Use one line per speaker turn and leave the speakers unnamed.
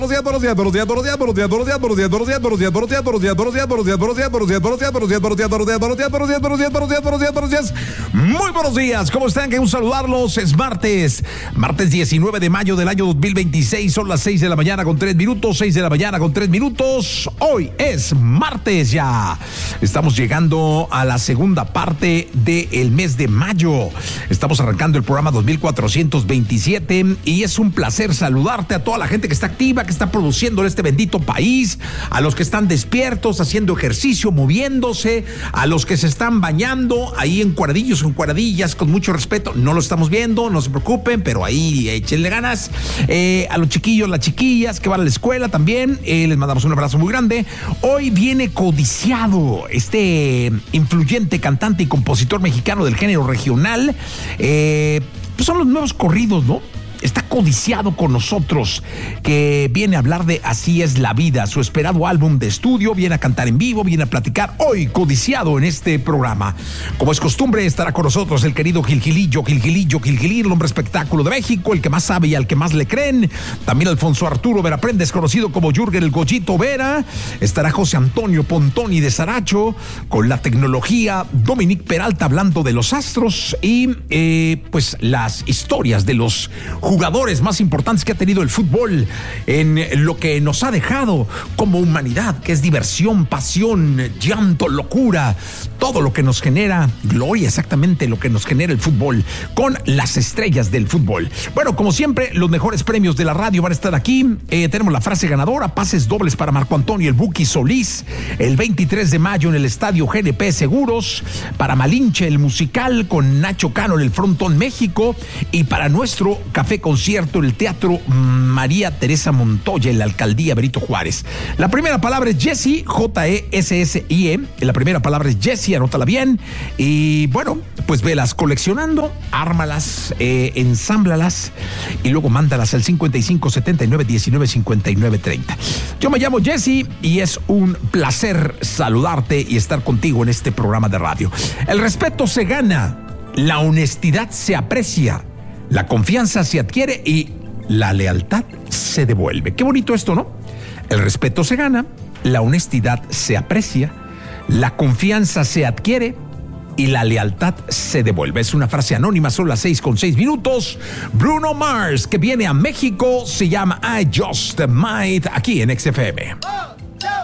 Buenos días. Muy buenos días, ¿cómo están? Que un saludarlos. Es martes 19 de mayo del año 2026. Son las 6 de la mañana con 3 minutos. 6 de la mañana con 3 minutos. Hoy es martes ya. Estamos llegando a la segunda parte del mes de mayo. Estamos arrancando el programa 2427 y es un placer saludarte a toda la gente que está activa, que está produciendo en este bendito país, a los que están despiertos, haciendo ejercicio, moviéndose, a los que se están bañando ahí en cuadrillos, en cuadrillas, con mucho respeto. No lo estamos viendo, no se preocupen, pero ahí échenle ganas. A los chiquillos, las chiquillas que van a la escuela también, les mandamos un abrazo muy grande. Hoy viene codiciado este influyente cantante y compositor mexicano del género regional. Pues son los nuevos corridos, ¿no? Está codiciado con nosotros, que viene a hablar de Así es la vida, su esperado álbum de estudio. Viene a cantar en vivo, viene a platicar hoy codiciado en este programa. Como es costumbre, estará con nosotros el querido Gilgilillo, el hombre espectáculo de México, el que más sabe y al que más le creen. También Alfonso Arturo Vera Prendes, conocido como Jürgen el Goyito Vera. Estará José Antonio Pontoni de Saracho, con la tecnología. Dominic Peralta hablando de los astros y pues las historias de los jugadores más importantes que ha tenido el fútbol en lo que nos ha dejado como humanidad, que es diversión, pasión, llanto, locura, todo lo que nos genera gloria, exactamente lo que nos genera el fútbol, con las estrellas del fútbol. Bueno, como siempre, los mejores premios de la radio van a estar aquí. Tenemos la frase ganadora, pases dobles para Marco Antonio el Buki Solís, el 23 de mayo en el estadio GNP Seguros, para Malinche el musical con Nacho Cano en el Frontón México, y para nuestro café concierto en el Teatro María Teresa Montoya en la Alcaldía Benito Juárez. La primera palabra es Jessie, Jessie. La primera palabra es Jessie, anótala bien. Y bueno, pues velas coleccionando, ármalas, ensámblalas y luego mándalas al 55 79 19 59 30. Yo me llamo Jessie y es un placer saludarte y estar contigo en este programa de radio. El respeto se gana, la honestidad se aprecia, la confianza se adquiere y la lealtad se devuelve. Qué bonito esto, ¿no? El respeto se gana, la honestidad se aprecia, la confianza se adquiere y la lealtad se devuelve. Es una frase anónima, son las 6:06 minutos. Bruno Mars, que viene a México, se llama I Just Might, aquí en XFM.